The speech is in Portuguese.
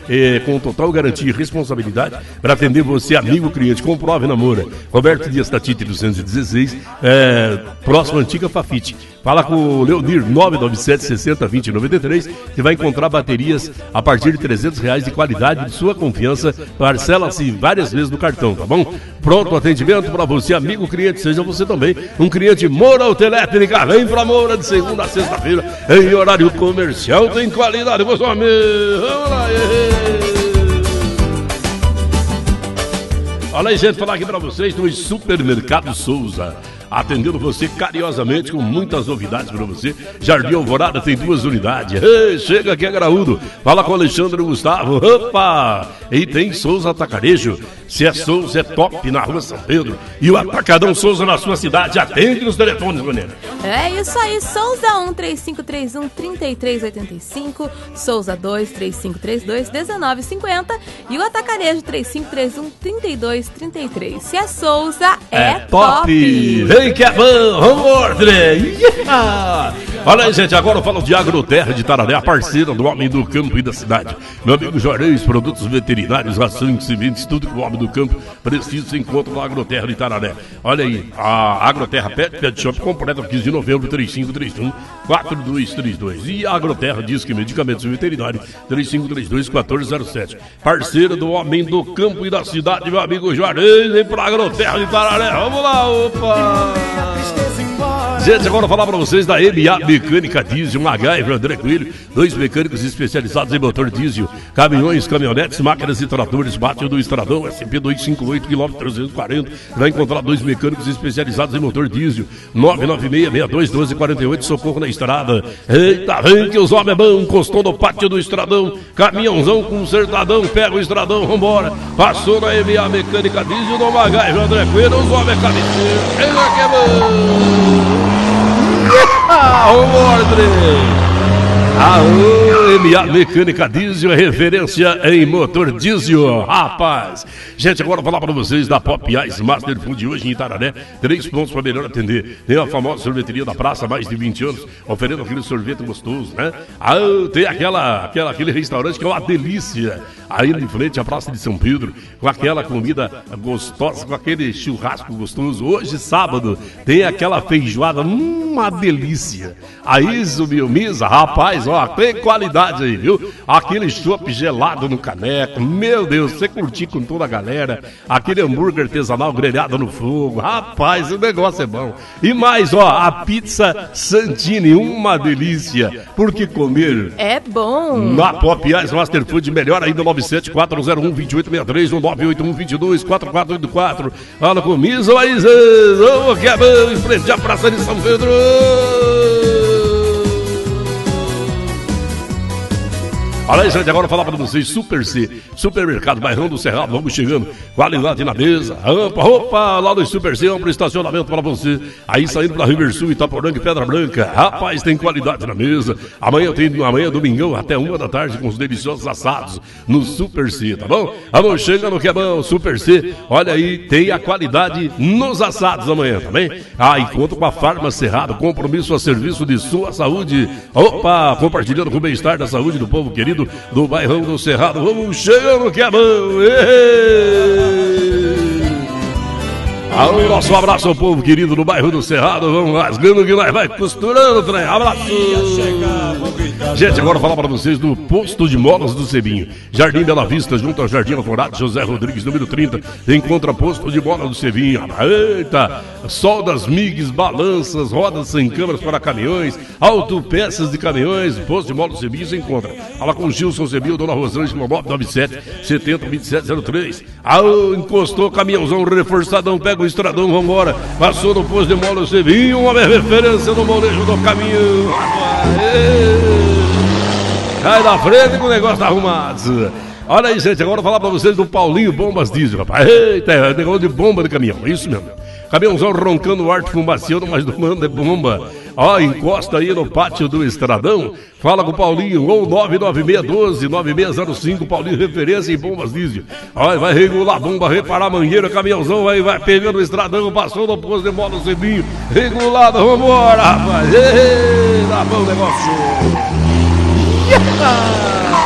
com total garantia e responsabilidade para atender você, amigo cliente. Comprove na Moura. Roberto Dias Tatite 216, próximo à antiga Fafite. Fala com o Leonir, 997 60 20 93, que vai encontrar baterias a partir de R$300 de qualidade de sua confiança. Parcela-se várias vezes no cartão, tá bom? Pronto atendimento para você, amigo cliente. Seja você também um cliente Moura Autoelétrica. Vem pra Moura de segunda a sexta-feira, em horário comercial. Tem qualidade, vamos lá. Olha aí, gente, falar aqui pra vocês do Supermercado Souza, atendendo você carinhosamente com muitas novidades para você. Jardim Alvorada tem 2 unidades. Ei, chega aqui, é graúdo. Fala com o Alexandre Gustavo. Opa! E tem Souza Atacarejo. Se é Souza, é top na Rua São Pedro. E o Atacadão Souza na sua cidade. Atende nos telefones, maneira. É isso aí, Souza 1 3531 3385, Souza 2 3532 1950 e o Atacarejo 3531 3233. Se é Souza, é top! Vem que é bom, vamos, trem! Olha aí, gente, agora eu falo de Agroterra de Tararé, a parceira do homem do campo e da cidade. Meu amigo Juarez, produtos veterinários, rações, sementes, tudo que o homem do campo precisa se encontra na Agroterra de Tararé. Olha aí, a Agroterra Pet Shop completa 15 de novembro, 3531 4232. E a Agroterra diz que medicamentos veterinários, 3532 1407. Parceira do homem do campo e da cidade, meu amigo Juarez, vem pra Agroterra de Tararé. Vamos lá, opa! Gente, agora eu vou falar pra vocês da MA Mecânica Diesel, MacGyver, André Coelho, 2 mecânicos especializados em motor diesel, caminhões, caminhonetes, máquinas e tratores, bate do Estradão, SP 258, km 340, vai encontrar 2 mecânicos especializados em motor diesel, 996-62-1248, socorro na estrada. Eita, vem que os homens é bom, encostou no pátio do Estradão, caminhãozão consertadão, pega o Estradão, vambora, passou na MA Mecânica Diesel, no MacGyver, André Coelho, os homens é cabeceiro, ele que é bom. MA Mecânica Diesel é referência em motor diesel, rapaz. Gente, agora eu vou falar para vocês da Pop Ice Master Food hoje em Itararé. 3 pontos para melhor atender. Tem a famosa sorveteria da praça, mais de 20 anos, oferecendo aquele sorvete gostoso, né? Tem aquele restaurante que é uma delícia, aí em frente à Praça de São Pedro, com aquela comida gostosa, com aquele churrasco gostoso. Hoje, sábado, tem aquela feijoada, uma delícia. A Iso Misa, rapaz, ó, tem qualidade aí, viu? Aquele chopp gelado no caneco, meu Deus, você curtir com toda a galera, aquele hambúrguer artesanal grelhado no fogo, rapaz, o negócio é bom. E mais, ó, a pizza Santini, uma delícia, porque comer é bom. Na Pop Ice Master Food, melhor ainda, 974012863, no 981224484. Fala com Misa, mas que é bom, em frente à Praça de São Pedro. Olha aí, gente, agora eu vou falar para vocês, Super C, Supermercado Bairrão do Cerrado, vamos chegando, qualidade na mesa, opa, lá no Super C, amplo estacionamento para você, aí saindo para Riversul, Itaporanga e Pedra Branca, rapaz, tem qualidade na mesa, amanhã domingão, até 1 da tarde, com os deliciosos assados no Super C, tá bom? Vamos chegando que é bom, Super C, olha aí, tem a qualidade nos assados amanhã, tá bem? E conta com a Farma Cerrado, compromisso a serviço de sua saúde, opa, compartilhando com o bem-estar da saúde do povo querido, do Bairrão do Cerrado, vamos chegando que é bom. Alô, nosso abraço ao povo querido do Bairro do Cerrado, vamos rasgando que nós vai costurando, trem, abraço. Gente, agora eu vou falar para vocês do Posto de Molas do Cebinho, Jardim Bela Vista, junto ao Jardim Alvorada, José Rodrigues, número 30, encontra Posto de Molas do Cebinho. Eita, soldas, migues, balanças, rodas sem câmeras para caminhões, autopeças de caminhões, Posto de Molas do Cebinho se encontra. Fala com Gilson Cebinho, Dona Rosângela, 997 70 2703. Encostou, caminhãozão reforçadão, pega o Estradão, vambora. Passou no Posto de Molas do Cebinho, uma referência no molejo do caminhão. Cai na frente que o negócio tá arrumado. Olha aí, gente, agora eu vou falar pra vocês do Paulinho Bombas Diesel, rapaz. Eita, é negócio de bomba de caminhão, é isso mesmo. Caminhãozão roncando o ar fumaciando, mas não manda é bomba. Encosta aí no pátio do Estradão. Fala com o Paulinho, ou 99612-9605, Paulinho, referência em bombas diesel. Vai regular a bomba, reparar a mangueira, caminhãozão, vai pegando o Estradão, passou no Posto de Molas do Cebinho, regulado, vambora, rapaz. Tá bom o negócio.